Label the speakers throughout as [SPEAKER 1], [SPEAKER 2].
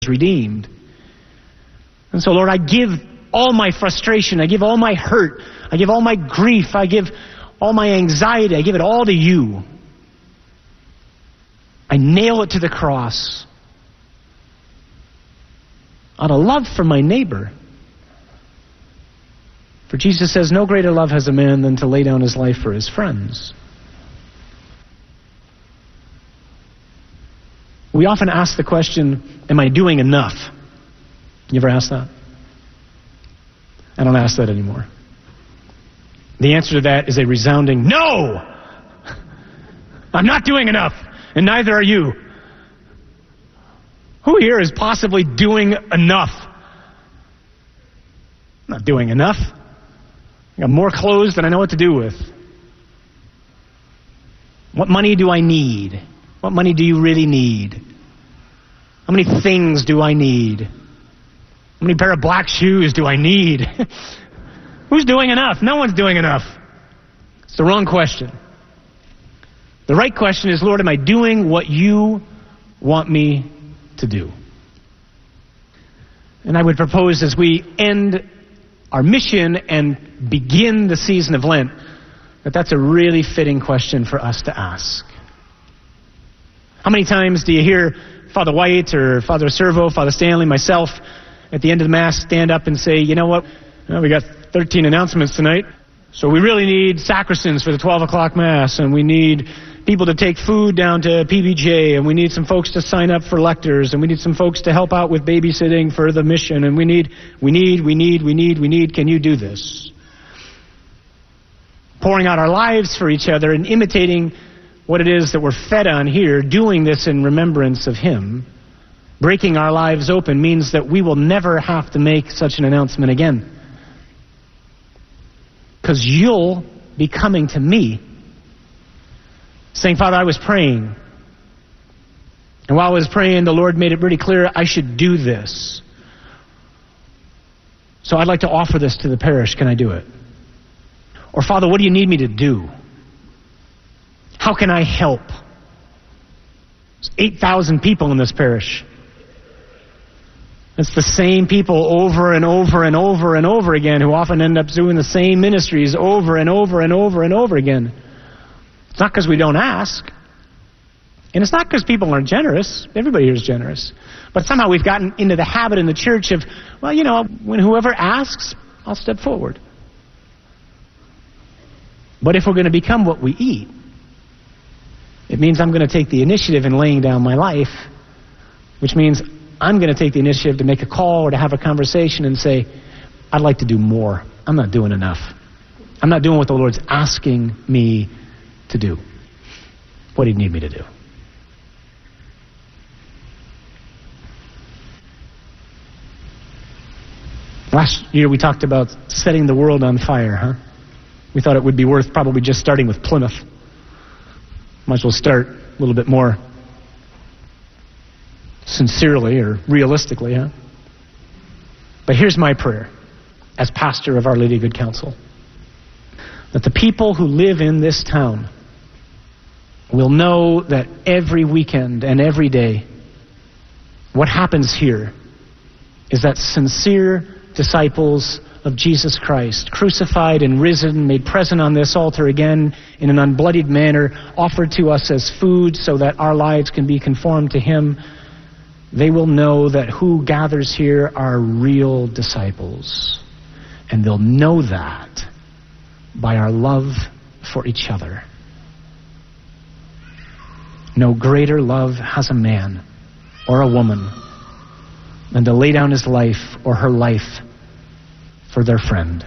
[SPEAKER 1] redeemed. And so, Lord, I give all my frustration, I give all my hurt, I give all my grief, I give all my anxiety, I give it all to you. I nail it to the cross out of love for my neighbor. For Jesus says, no greater love has a man than to lay down his life for his friends. We often ask the question, am I doing enough? You ever ask that? I don't ask that anymore. The answer to that is a resounding no! I'm not doing enough, and neither are you. Who here is possibly doing enough? I'm not doing enough. I got more clothes than I know what to do with. What money do I need? What money do you really need? How many things do I need? How many pair of black shoes do I need? Who's doing enough? No one's doing enough. It's the wrong question. The right question is, Lord, am I doing what you want me to do? And I would propose as we end our mission and begin the season of Lent, that that's a really fitting question for us to ask. How many times do you hear Father White or Father Servo, Father Stanley, myself, at the end of the Mass stand up and say, you know what, well, we got 13 announcements tonight, so we really need sacristans for the 12 o'clock Mass, and we need people to take food down to PBJ, and we need some folks to sign up for lectors, and we need some folks to help out with babysitting for the mission, and we need, can you do this? Pouring out our lives for each other and imitating what it is that we're fed on here, doing this in remembrance of Him, breaking our lives open means that we will never have to make such an announcement again. Because you'll be coming to me saying, Father, I was praying. And while I was praying, the Lord made it pretty clear I should do this. So I'd like to offer this to the parish. Can I do it? Or, Father, what do you need me to do? How can I help? There's 8,000 people in this parish. It's the same people over and over and over and over again who often end up doing the same ministries over and over and over and over again. It's not because we don't ask. And it's not because people aren't generous. Everybody here is generous. But somehow we've gotten into the habit in the church of, well, you know, when whoever asks, I'll step forward. But if we're going to become what we eat, it means I'm going to take the initiative in laying down my life, which means I'm going to take the initiative to make a call or to have a conversation and say, I'd like to do more. I'm not doing enough. I'm not doing what the Lord's asking me to do. What do you need me to do? Last year we talked about setting the world on fire, huh? We thought it would be worth probably just starting with Plymouth. Might as well start a little bit more sincerely or realistically, huh? But here's my prayer as pastor of Our Lady of Good Counsel. That the people who live in this town will know that every weekend and every day, what happens here is that sincere disciples of Jesus Christ, crucified and risen, made present on this altar again in an unbloodied manner, offered to us as food so that our lives can be conformed to Him, they will know that who gathers here are real disciples. And they'll know that by our love for each other. No greater love has a man or a woman than to lay down his life or her life for their friend.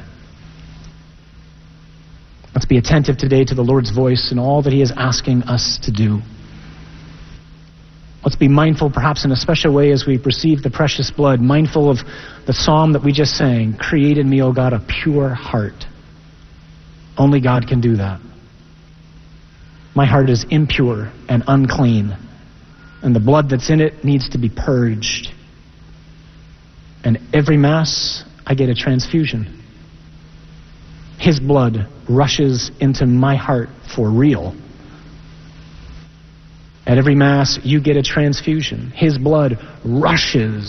[SPEAKER 1] Let's be attentive today to the Lord's voice and all that He is asking us to do. Let's be mindful, perhaps in a special way as we receive the precious blood, mindful of the psalm that we just sang, create in me, O God, a pure heart. Only God can do that. My heart is impure and unclean, and the blood that's in it needs to be purged. And every Mass, I get a transfusion. His blood rushes into my heart for real. At every Mass, you get a transfusion. His blood rushes